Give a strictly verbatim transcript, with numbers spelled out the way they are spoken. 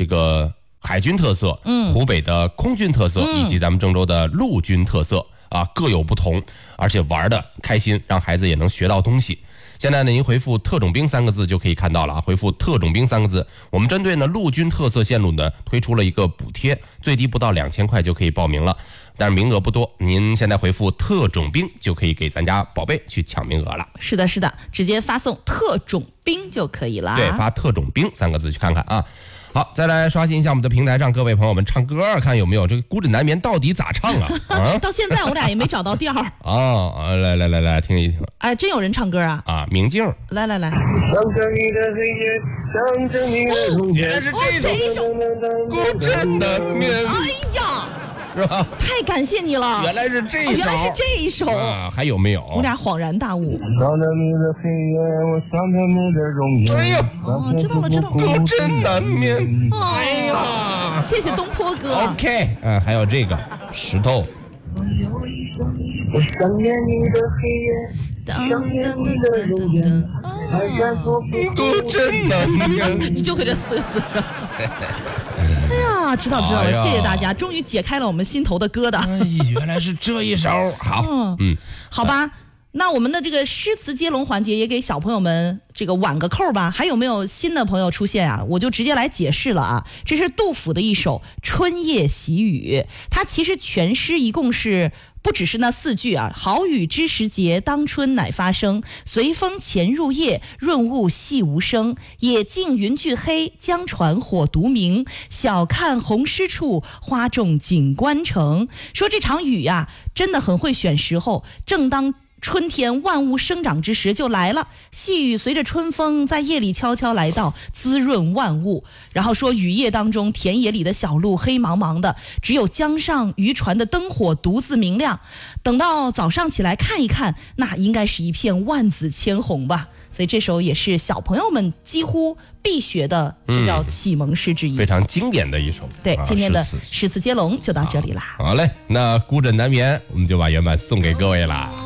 这个海军特色，嗯，湖北的空军特色，嗯、以及咱们郑州的陆军特色啊，各有不同，而且玩的开心，让孩子也能学到东西。现在呢，您回复特种兵三个字就可以看到了啊！回复特种兵三个字，我们针对呢陆军特色线路呢推出了一个补贴，最低不到两千块就可以报名了，但是名额不多，您现在回复特种兵就可以给咱家宝贝去抢名额了。 是的，是的，直接发送特种兵就可以了。 对，发特种兵三个字去看看啊。好，再来刷新一下我们的平台上各位朋友们唱歌，看有没有这个孤枕难眠到底咋唱啊？啊到现在我俩也没找到调儿啊！来来来来，听一听。 哎，真有人唱歌啊！ 啊，明镜， 来来来。 哦，原来是这首孤枕难眠。 哎呀！ 是吧？ 太感谢你了！ 原来是这一首， 哦、原来是这一首啊！还有没有？ 我俩恍然大悟。 哎呀， 哦，知道了，知道了。 孤枕难眠。 哎呀，谢谢东坡哥。 OK， 啊，还有这个石头。 我想念你的黑夜，想念你的容颜，还在说孤枕难眠。 你就会这四个字。哎呀，知道知道了，谢谢大家，终于解开了我们心头的疙瘩。 哎，原来是这一首。好，嗯嗯，好吧，那我们的这个诗词接龙环节也给小朋友们这个挽个扣吧。还有没有新的朋友出现啊？我就直接来解释了啊。这是杜甫的一首《春夜喜雨》，它其实全诗一共是。不只是那四句啊，好雨知时节，当春乃发生。随风潜入夜，润物细无声。野径云俱黑，江船火独明。晓看红湿处，花重锦官城。说这场雨呀、啊，真的很会选时候，正当春天万物生长之时就来了，细雨随着春风在夜里悄悄来到，滋润万物。然后说雨夜当中，田野里的小路黑茫茫的，只有江上渔船的灯火独自明亮。等到早上起来看一看，那应该是一片万紫千红吧。所以这首也是小朋友们几乎必学的，这叫启蒙诗之一、 嗯、非常经典的一首。 对、 啊、 今天的诗词接龙就到这里啦。 好嘞，那孤枕难眠我们就把原版送给各位啦。